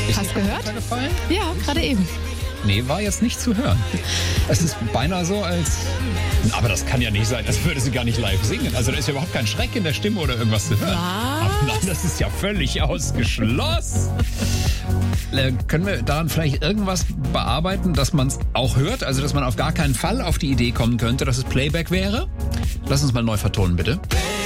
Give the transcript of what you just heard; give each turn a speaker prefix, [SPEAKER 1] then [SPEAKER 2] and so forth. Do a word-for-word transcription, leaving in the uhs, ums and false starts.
[SPEAKER 1] Hast du gehört?
[SPEAKER 2] Gefallen?
[SPEAKER 1] Ja, gerade eben.
[SPEAKER 2] Nee, war jetzt nicht zu hören. Es ist beinahe so, als... Aber das kann ja nicht sein, das würde sie gar nicht live singen. Also da ist ja überhaupt kein Schreck in der Stimme oder irgendwas zu hören.
[SPEAKER 1] Was?
[SPEAKER 2] Aber nein, das ist ja völlig ausgeschlossen. Äh, können wir daran vielleicht irgendwas bearbeiten, dass man es auch hört? Also, dass man auf gar keinen Fall auf die Idee kommen könnte, dass es Playback wäre? Lass uns mal neu vertonen, bitte.